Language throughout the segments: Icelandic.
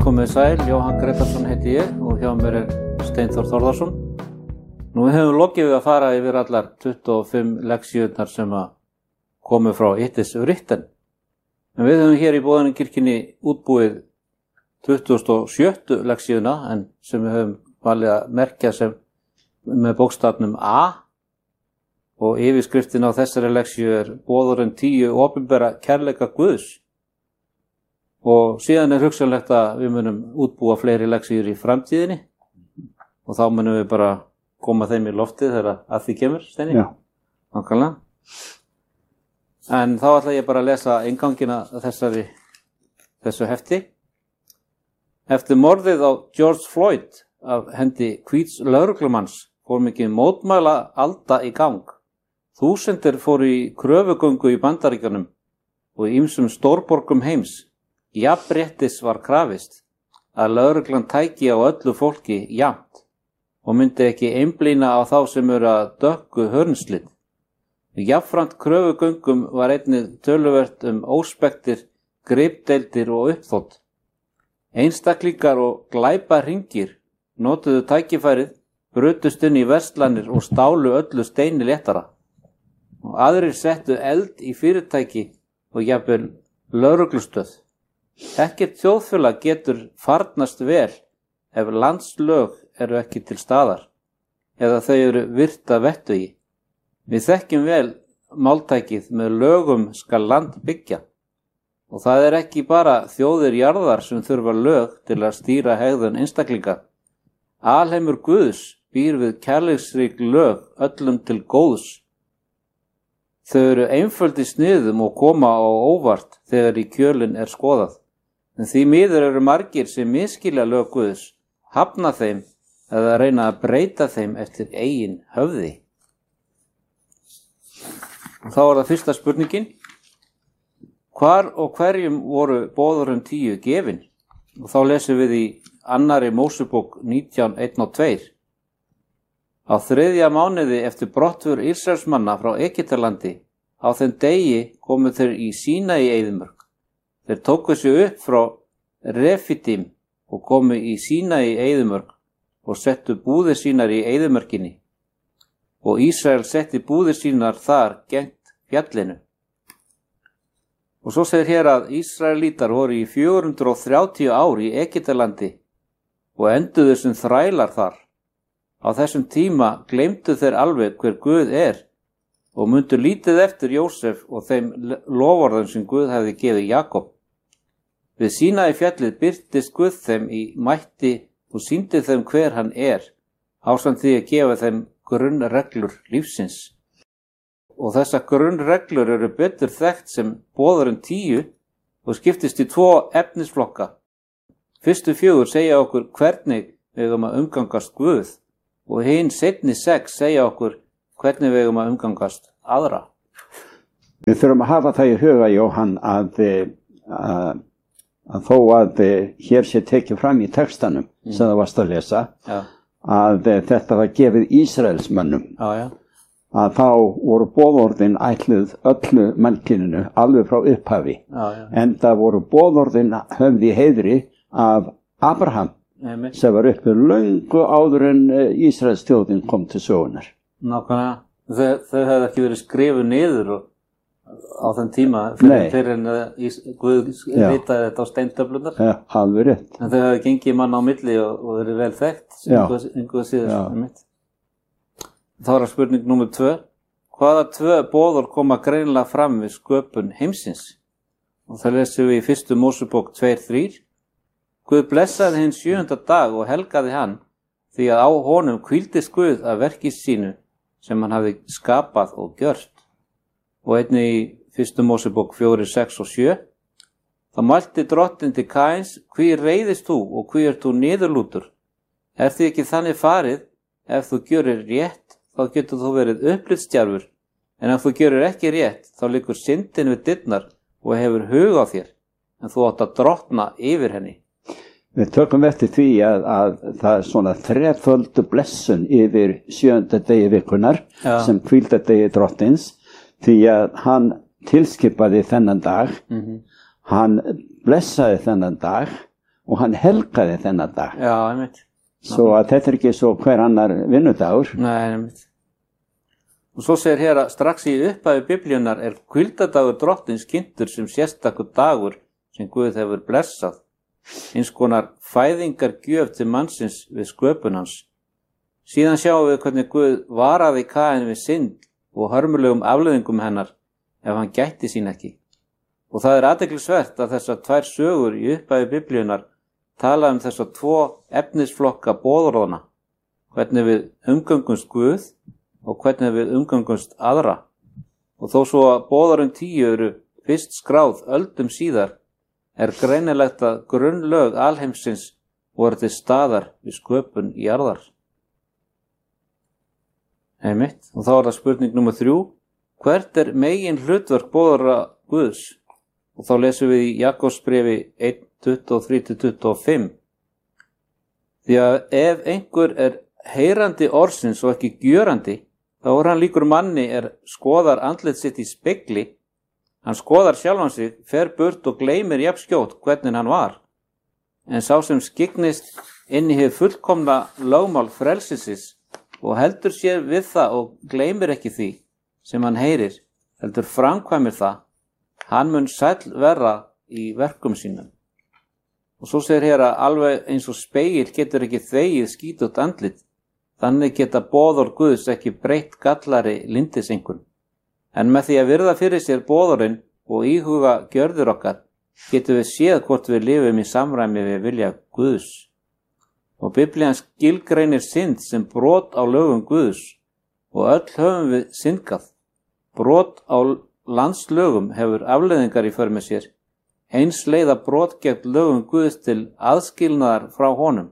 Komið sæl, Jóhann Gretarsson heiti ég og hjá mér Steinþór Þórðarsson. Nú við höfum lokið við að fara yfir allar 25 leksíurnar sem að komu frá Yttis Written. En við höfum hér í Boðunarkirkjunni útbúið 27. leksíuna en sem við höfum valið að merkja sem með bókstafnum A og yfirskriftin á þessari leksíu Boðorinn 10 opinbera kærleika Guðs. Og síðan hugsanlegt að við munum útbúa fleiri leksíur í framtíðinni og þá munum við bara koma þeim í loftið þegar að því kemur, Steini. Já. Nákvæmlega. En þá ætla ég bara að lesa inngangina þessu hefti. Eftir morðið á George Floyd af hendi hvíts lögreglumanns fór mikið mótmæla alda í gang. Þúsundir fóru í kröfugöngu í Bandaríkjunum og í ýmsum stórborgum heims. Jafnréttis var krafist að lögreglan tæki á öllu fólki jafnt og myndi ekki einblína á þá sem eru að dökku hörnslit. Jafnframt kröfugöngum var einnig töluvert óspektir, gripdeildir og uppþot. Einstaklingar og glæpahringir notuðu tækifærið, brutust inn í verslanir og stálu öllu steini léttara. Og aðrir settu eld í fyrirtæki og jafnvel lögreglustöð. Ekkert þjóðfélag getur farnast vel ef landslög eru ekki til staðar eða þau eru virt að vettugi. Við þekkjum vel máltækið með lögum skal land byggja og það ekki bara þjóðir jarðar sem þurfa lög til að stýra hegðun einstaklinga. Alheimur Guðs býr við kærleiksrík lög öllum til góðs. Þau eru einföld í sniðum og koma á óvart þegar í kjölinn skoðað. En því miður eru margir sem misskilja lög Guðs, hafna þeim eða reyna að breyta þeim eftir eigin höfði. Og þá það fyrsta spurningin. Hvar og hverjum voru boðorinn 10 gefin? Og þá lesum við í 2. Mósebók 19:1-2. Á 3. mánuði eftir brottför Ísraelsmanna frá Egyptalandi, á þeim degi komu þeir í Sínaí eyðimörk. Þeir tóku sig upp frá Refidim og komu í Sínaí eyðimörk og settu búðir sínar í eyðimörkinni. Og Ísrael setti búðir sínar þar gegnt fjallinu. Og svo segir hér að Ísraelítar voru í 430 ár í Egyptalandi og enduðu sem þrælar þar. Á þessum tíma gleymdu þeir alveg hver Guð og mundu lítið eftir Jósef og þeim loforðum sem Guð hefði gefið Jakob. Við Sínaí fjallið birtist Guð þeim í mætti og sýndi þeim hver hann ásamt því að gefa þeim grunnreglur lífsins. Og þessar grunnreglur eru betur þekkt sem boðorinn 10 og skiptist í 2 efnisflokka. Fyrstu 4 segja okkur hvernig við eigum að umgangast Guð og hin seinni 6 segja okkur hvernig við eigum að umgangast aðra. Við þurfum að hafa það í huga, Jóhann, að þó að hér sé tekið fram í textanum sem það varst að lesa, að þetta var gefið Ísraelsmönnum, að þá voru boðorðin ætluð öllu mannkyninu alveg frá upphafi, en það voru boðorðin höfð í heiðri af Abraham, sem var uppi löngu áður en Ísraelsþjóðin kom til sögunar. Nákvæmlega, þau hefði ekki verið skrifuð niður á þeim tíma fyrir en Guð ritaði þetta á steintöflunar. Ja, alveg rétt. En þau hefði gengið mann á milli og verið vel þekkt einhverju síður. Þá spurning númer 2. Hvaða 2 boðorð koma greinilega fram við sköpun heimsins? Og það lesum við í 1. Mósebók 2:3. Guð blessaði hinn 7. dag og helgaði hann því að á honum hvíldist Guð af verki sínu sem hann hafði skapað og gjört. Og einnig í 1. Mósebók 4:6 og 7. Það mælti drottinn til Kains, hví reiðist þú og hví þú niðurlútur? Því ekki þannig farið, ef þú gjörir rétt, þá getur þú verið upplitsdjarfur, en ef þú gjörir ekki rétt, þá liggur syndin við dyrnar og hefur hug á þér, en þú átt að drottna yfir henni. Við tökum eftir því að það svona þreföldu blessun yfir 7. degi vikunar sem hvíldardegi drottins, því að hann tilskipaði þennan dag, hann blessaði þennan dag og hann helgaði þennan dag. Já, einmitt. Svo að þetta ekki svo hver annar vinnudagur. Nei, einmitt. Og svo segir hér að strax í upphafi biblíunnar hvíldadagur drottins kynntur sem sérstakur dagur sem Guð hefur blessað, eins konar fæðingargjöf til mannsins við sköpun hans. Síðan sjáum við hvernig Guð varaði Kain við synd og hörmulegum afleiðingum hennar ef hann gætti sín ekki. Og það athyglisvert að þessar tvær sögur í upphafi biblíunnar tala þessar tvo efnisflokka boðorðanna, hvernig við umgöngumst Guð og hvernig við umgöngumst aðra. Og þó svo að boðorðin 10 eru fyrst skráð öldum síðar, greinilegt að grunnlög alheimsins voru til staðar við sköpun jarðar. Einmitt. Og þá það spurning nummer 3. Hvert megin hlutverk boðorða Guðs? Og þá lesum við í Jakobsbréfi 1:23-25. Því að ef einhver heyrandi orðsins og ekki gjörandi, þá hann líkur manni skoðar andlit sitt í spegli. Hann skoðar sjálfan sig, fer burt og gleymir jafnskjótt hvernig hann var. En sá sem skygnist inn í hið fullkomna lögmál frelsisins og heldur sér við það og gleymir ekki því sem hann heyrir, heldur framkvæmir það, hann mun sæll verða í verkum sínum. Og svo segir hér að alveg eins og spegill getur ekki þvegið skítut andlit, þannig geta boðorð Guðs ekki breytt gallari lindisengun. En með því að virða fyrir sér boðorðin og íhuga gjörðir okkar, getum við séð hvort við lifum í samræmi við vilja Guðs. Og Biblían skilgreinir synd sem brot á lögum Guðs og öll höfum við syndgað. Brot á landslögum hefur afleiðingar í för með sér. Eins leiða brot gegn lögum Guðs til aðskilnaðar frá honum.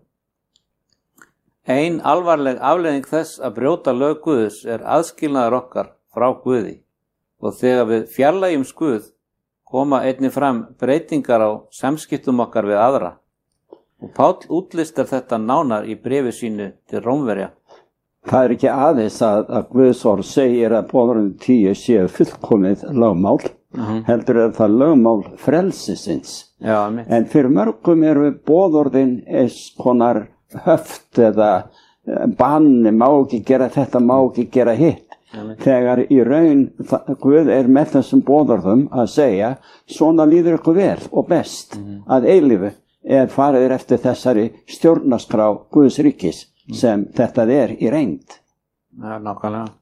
Ein alvarleg afleiðing þess að brjóta lög Guðs aðskilnaðar okkar frá Guði. Og þegar við fjarlægjum Guð, koma einnig fram breytingar á samskiptum okkar við aðra. Og Páll útlistar þetta nánar í bréfi sínu til Rómverja. Það ekki aðeins að Guðs orð segir að boðorðin 10 séu fullkomið lögmál, heldur það lögmál frelsisins. Já, en fyrir mörgum boðorðin konar höft eða bann, má ekki gera þetta, má ekki gera hitt. Þegar í raun Guð með þessum boðorðum að segja, svona líður ykkur vel og best að eilífu farið eftir þessari stjórnarskrá Guðs ríkis sem þetta í reynd. Ja, nákvæmlega.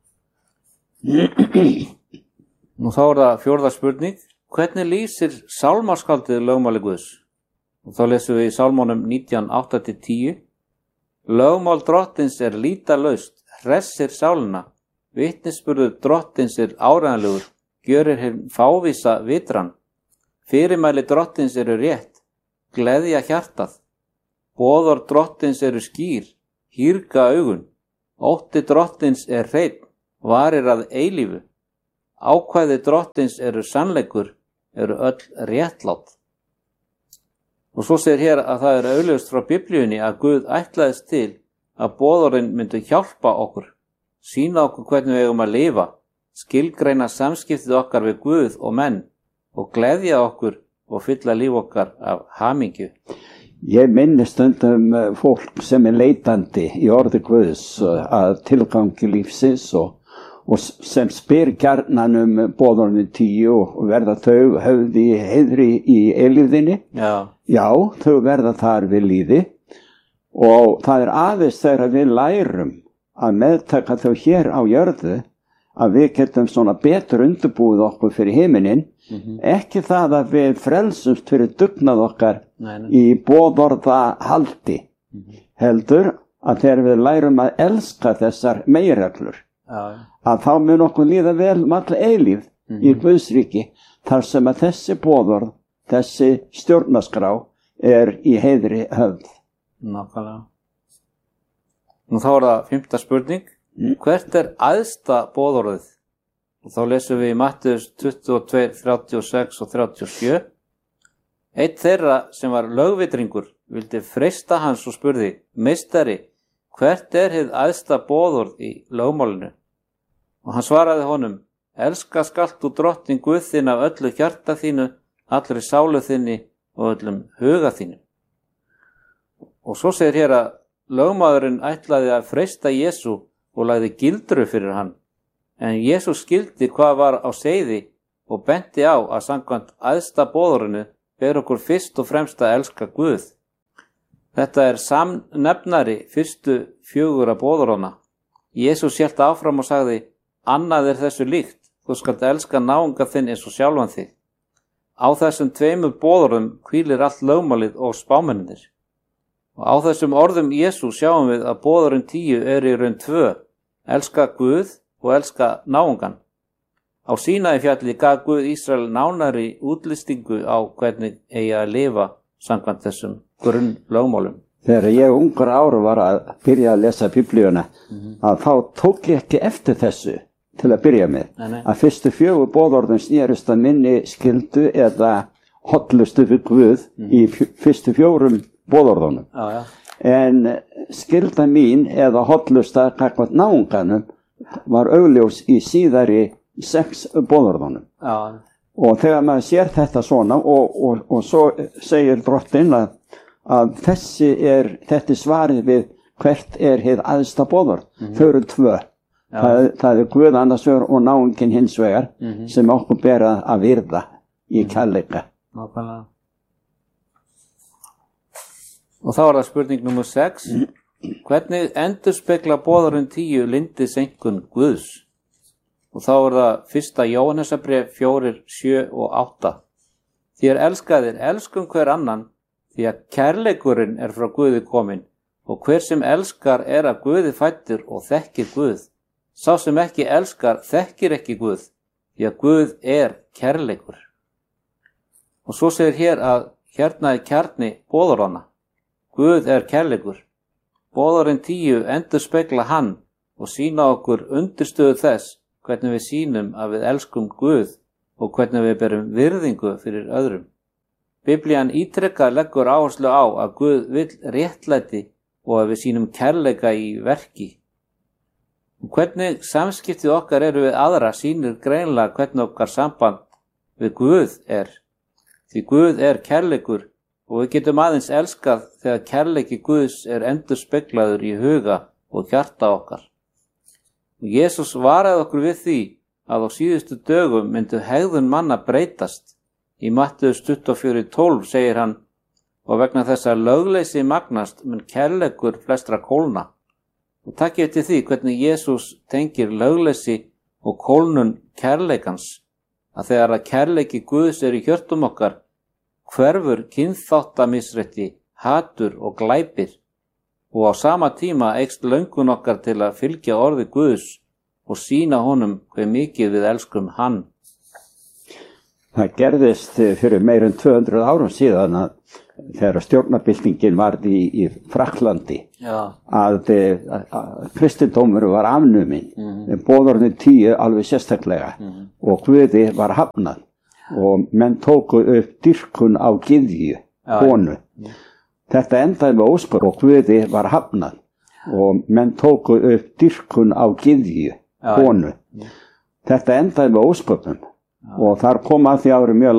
Nú þá það 4. spurning. Hvernig lýsir sálmaskáldið lögmáli Guðs? Og þá lesum við í Sálmónum 19:8-10. Lögmál drottins lýtalaust, hressir sálina. Vitnisburður drottins áreiðanlegur, gjörir hinn fávísa vitran. Fyrirmæli drottins rétt, gleðja hjartað. Boðorð drottins skýr, hýrga augun. Ótti drottins hreinn, varir að eilífu. Ákvæði drottins sannleikur, öll réttlát. Og svo segir hér að það augljóst frá Biblíunni að Guð ætlaðist til að boðorðin myndu hjálpa okkur. Sýna okkur hvernig við eigum að lifa, skilgreina samskiptið okkar við Guð og menn og gleðja okkur og fylla líf okkar af hamingju. Ég minni stundum fólk sem leitandi í orði Guðs að tilgangi lífsins og sem spyr gjarnan boðorðin 10 og verða þau höfði heiðri í eilífðinni. Já, þau verða þar við líði og það aðeins þegar við lærum að meðtaka þau hér á jörðu að við getum svona betur undirbúið okkur fyrir himinin, ekki það að við frelsumst fyrir dugnað okkar í boðorða haldi, heldur að þegar við lærum að elska þessar meginreglur, að þá mun okkur líða vel alla eilífð í Guðs ríki, þar sem að þessi boðorð, þessi stjórnarskrá í heiðri höfð. Nákvæmlega. Nú þá það 5. spurning. Hvert æðsta boðorðið? Og þá lesum við í Mattheus 22, 36 og 37. Einn þeirra sem var lögvitringur vildi freista hans og spurði, meistari, hvert hið æðsta boðorð í lögmálinu? Og hann svaraði honum, elska skalt þú drottinn Guð þinn af öllu hjarta þínu, allri sálu þinni og öllum huga þínu. Og svo segir hér að lögmaðurinn ætlaði að freista Jesú og lagði gildru fyrir hann. En Jesú skildi hvað var á seiði og benti á að samkvæmt æðsta boðorðinu ber okkur fyrst og fremst að elska Guð. Þetta er samnefnari fyrstu 4 boðorðanna. Jesús hélt áfram og sagði: annað er þessu líkt, þú skalt elska náunga þinn eins og sjálfan þig. Á þessum 2 boðorðum hvílir allt lögmálið og spámennir. Og á þessum orðum Jesú sjáum við að boðorðin 10 eru í raun 2, elska Guð og elska náungan. Á Sínaí fjalli gaf Guð Ísrael nánari útlistingu á hvernig eigi að lifa samkvæmt þessum grunnlögmálum. Þegar ég ungur ára var að byrja að lesa Biblíuna, að þá tók ég ekki eftir þessu til að byrja með. Að fyrstu 4 boðorðum snerust að minni skyldu eða hollustu við Guð í fyrstu 4 boðorðunum. En skylda mín eða hollusta gagnvart náunganum var augljós í síðari 6 boðorðunum. Og þegar maður sér þetta svona og svo segir Drottinn að þetta er svarið við hvert er hið æðsta boðorð. Þau eru 2. Það er Guð annars vegar og náunginn hins vegar sem okkur ber að virða í kærleika. Og þá er það spurning nummer 6. Hvernig endurspegla boðorðin 10 lyndiseinkunn Guðs? Og þá er það 1. Jóhannesarbréf 4, 7 og 8. Þér elskaðir, elskum hver annan, því að kærleikurinn er frá Guði kominn, og hver sem elskar er af Guði fæddur og þekkir Guð. Sá sem ekki elskar þekkir ekki Guð, því að Guð er kærleikur. Og svo segir hér að hérna er kjarni boðorðanna. Guð er kærleikur. Boðorðin 10 endurspegla hann og sýna okkur undirstöðu þess hvernig við sýnum að við elskum Guð og hvernig við berum virðingu fyrir öðrum. Biblían ítrekað leggur áherslu á að Guð vill réttlæti og að við sýnum kærleika í verki. Og hvernig samskiptið okkar eru við aðra sýnir greinlega hvernig okkar samband við Guð er. Því Guð er kærleikur og við getum aðeins elskað þegar kærleiki Guðs er endurspeglaður í huga og hjarta okkar. Jesús varaði okkur við því að á síðustu dögum myndu hegðun manna breytast. Í Mattheus 24:12 segir hann: og vegna þess að lögleysi magnast mun kærleikur flestra kólna. Og takk eftir því hvernig Jesús tengir lögleysi og kólnun kærleikans, að þegar að kærleiki Guðs er í hjörtum okkar, hverfur kynþáttamisrétti, hatur og glæpir. Og á sama tíma eykst löngun okkar til að fylgja orði Guðs og sýna honum hve mikið við elskum hann. Það gerðist fyrir meir en 200 árum síðan að þegar stjórnarbyltingin varð í Frakklandi að kristindómur var afnuminn, boðorðin 10 alveg sérstaklega og Guði var hafnað og menn tóku upp dýrkun á gyðju, konu. Þetta endaði með ósköp og Guði var hafnað og menn tóku upp dýrkun á gyðju, konu. Þetta endaði með ósköpum og þar kom að því að vera mjög